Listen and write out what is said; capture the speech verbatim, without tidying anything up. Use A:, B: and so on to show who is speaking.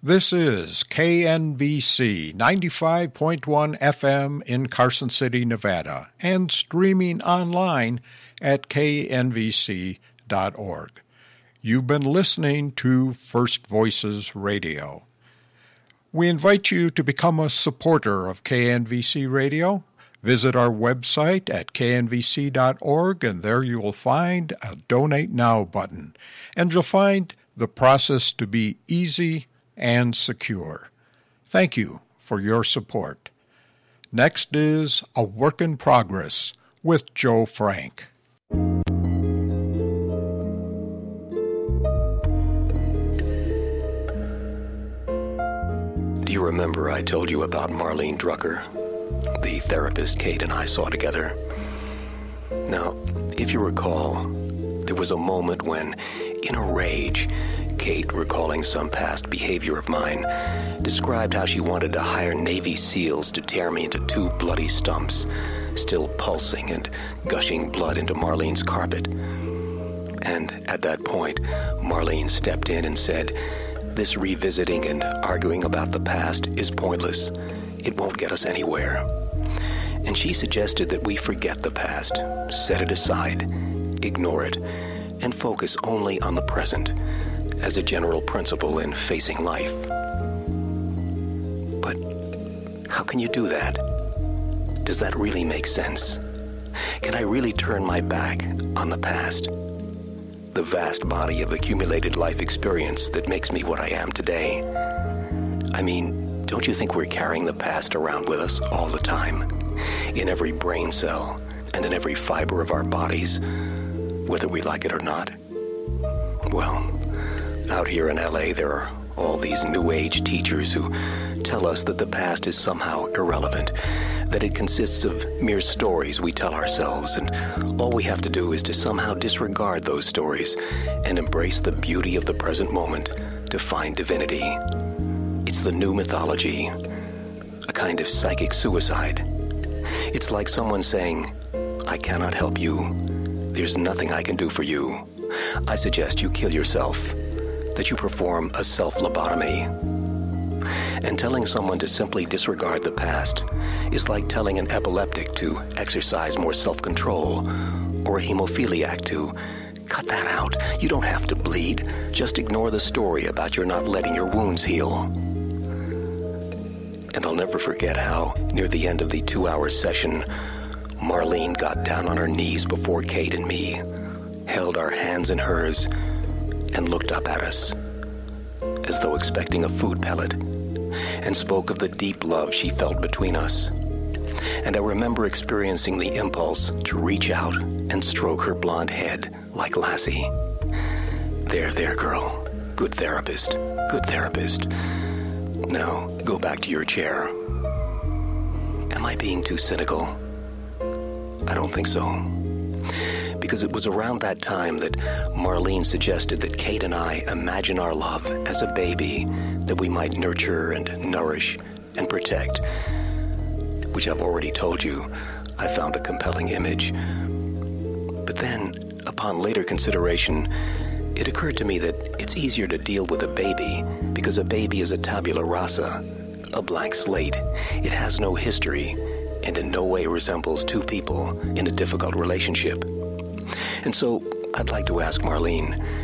A: This is K N V C ninety-five point one F M in Carson City, Nevada, and streaming online at K N V C dot org. You've been listening to First Voices Radio. We invite you to become a supporter of K N V C Radio. Visit our website at K N V C dot org, and there you will find a Donate Now button. And you'll find the process to be easy and secure. Thank you for your support. Next is A Work in Progress with Joe Frank.
B: Do you remember I told you about Marlene Drucker, the therapist Kate and I saw together? Now, if you recall, there was a moment when, in a rage, Kate, recalling some past behavior of mine, described how she wanted to hire Navy SEALs to tear me into two bloody stumps, still pulsing and gushing blood into Marlene's carpet. And at that point, Marlene stepped in and said, "This revisiting and arguing about the past is pointless. It won't get us anywhere." And she suggested that we forget the past, set it aside, ignore it, and focus only on the present, as a general principle in facing life. But how can you do that? Does that really make sense? Can I really turn my back on the past? The vast body of accumulated life experience that makes me what I am today. I mean, don't you think we're carrying the past around with us all the time? In every brain cell and in every fiber of our bodies, whether we like it or not? Well, out here in L A, there are all these New Age teachers who tell us that the past is somehow irrelevant, that it consists of mere stories we tell ourselves, and all we have to do is to somehow disregard those stories and embrace the beauty of the present moment to find divinity. It's the new mythology, a kind of psychic suicide. It's like someone saying, "I cannot help you. There's nothing I can do for you. I suggest you kill yourself," that you perform a self-lobotomy. And telling someone to simply disregard the past is like telling an epileptic to exercise more self-control, or a hemophiliac to cut that out. You don't have to bleed. Just ignore the story about your not letting your wounds heal. And I'll never forget how, near the end of the two-hour session, Marlene got down on her knees before Kate and me, held our hands in hers, and looked up at us, as though expecting a food pellet, and spoke of the deep love she felt between us. And I remember experiencing the impulse to reach out and stroke her blonde head like Lassie. "There, there, girl. Good therapist. Good therapist. Now, go back to your chair." Am I being too cynical? I don't think so. Because it was around that time that Marlene suggested that Kate and I imagine our love as a baby that we might nurture and nourish and protect, which I've already told you I found a compelling image. But then, upon later consideration, it occurred to me that it's easier to deal with a baby because a baby is a tabula rasa, a blank slate. It has no history and in no way resembles two people in a difficult relationship. And so I'd like to ask Marlene,